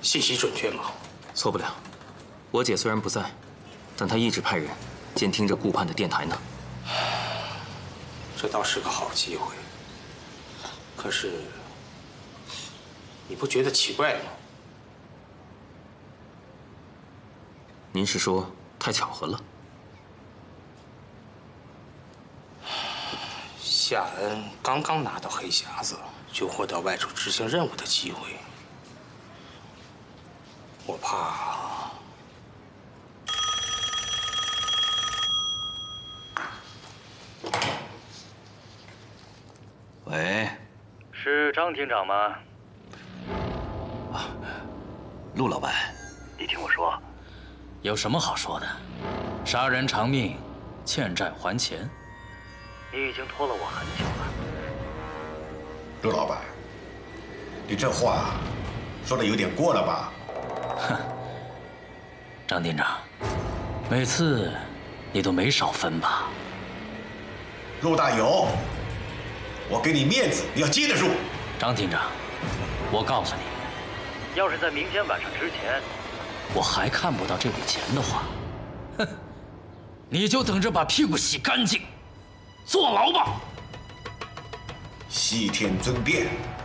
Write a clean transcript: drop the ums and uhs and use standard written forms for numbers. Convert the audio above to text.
信息准确吗？ 错不了。我姐虽然不在，但她一直派人监听着顾盼的电台呢。 这倒是个好机会。可是，你不觉得奇怪吗？ 您是说太巧合了？ 夏恩刚刚拿到黑匣子，就获得外出执行任务的机会。我怕…… 喂， 是张厅长吗？ 陆老板， 你听我说，有什么好说的？杀人偿命，欠债还钱。你已经拖了我很久了。 陆老板，你这话说的有点过了吧？ 哼，张厅长，每次你都没少分吧？ 陆大友，我给你面子，你要接得住。 张厅长，我告诉你，要是在明天晚上之前，我还看不到这笔钱的话，哼，你就等着把屁股洗干净，坐牢吧。 西天尊便，